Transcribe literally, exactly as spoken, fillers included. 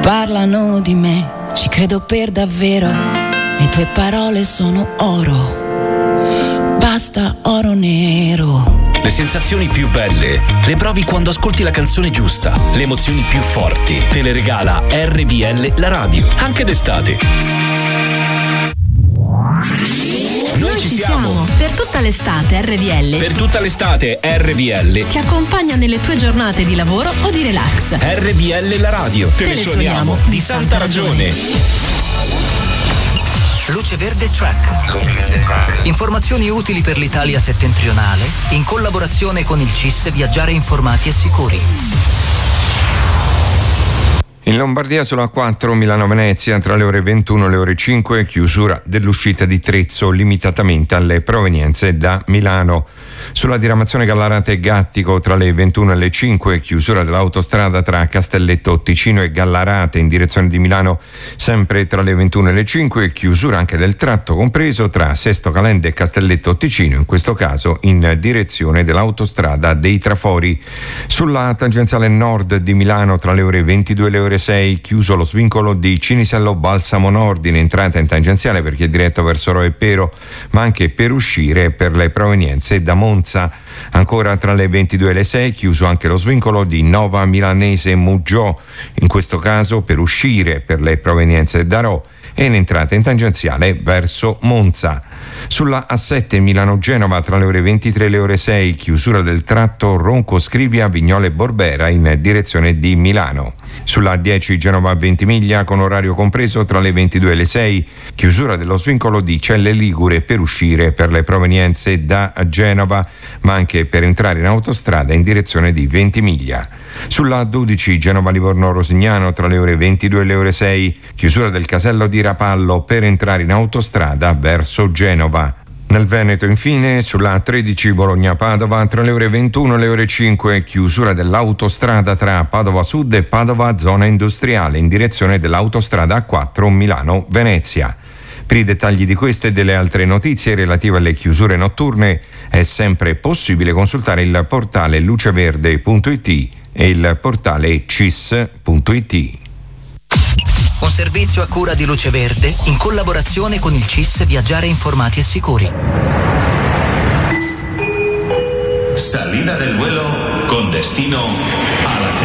parlano di me, ci credo per davvero, le tue parole sono oro, basta oro nero. Le sensazioni più belle le provi quando ascolti la canzone giusta. Le emozioni più forti te le regala R V L la radio, anche d'estate. Noi ci siamo. Per tutta l'estate R V L. Per tutta l'estate R V L ti accompagna nelle tue giornate di lavoro o di relax. R V L la radio. Te, Te le suoniamo di santa ragione. Luce Verde Track. Informazioni utili per l'Italia settentrionale in collaborazione con il C I S Viaggiare informati e sicuri. In Lombardia sulla quattro Milano-Venezia tra le ore ventuno e le ore cinque, chiusura dell'uscita di Trezzo limitatamente alle provenienze da Milano. Sulla diramazione Gallarate-Gattico tra le ventuno e le cinque, chiusura dell'autostrada tra Castelletto Ticino e Gallarate in direzione di Milano sempre tra le ventuno e le cinque, chiusura anche del tratto compreso tra Sesto Calende e Castelletto Ticino, in questo caso in direzione dell'autostrada dei Trafori. Sulla tangenziale nord di Milano tra le ore ventidue e le ore sei, chiuso lo svincolo di Cinisello Balsamo Nord in entrata in tangenziale perché è diretto verso Roe Pero, ma anche per uscire per le provenienze da Monza. Ancora tra le ventidue e le sei, chiuso anche lo svincolo di Nova Milanese Muggiò, in questo caso per uscire per le provenienze da Rho e in entrata in tangenziale verso Monza. Sulla A sette Milano-Genova tra le ore ventitré e le ore sei, chiusura del tratto Ronco-Scrivia Vignole Borbera in direzione di Milano. Sulla A dieci Genova-Ventimiglia con orario compreso tra le ventidue e le sei, chiusura dello svincolo di Celle Ligure per uscire per le provenienze da Genova, ma anche per entrare in autostrada in direzione di Ventimiglia. Sulla A dodici Genova-Livorno-Rosignano tra le ore ventidue e le ore sei, chiusura del casello di Rapallo per entrare in autostrada verso Genova. Nel Veneto infine sulla A tredici Bologna-Padova tra le ore ventuno e le ore cinque, chiusura dell'autostrada tra Padova Sud e Padova zona industriale in direzione dell'autostrada A quattro Milano-Venezia. Per i dettagli di queste e delle altre notizie relative alle chiusure notturne è sempre possibile consultare il portale luceverde punto it e il portale cis punto it. Un servizio a cura di Luce Verde in collaborazione con il C I S Viaggiare informati e sicuri. Salida del vuelo con destino a la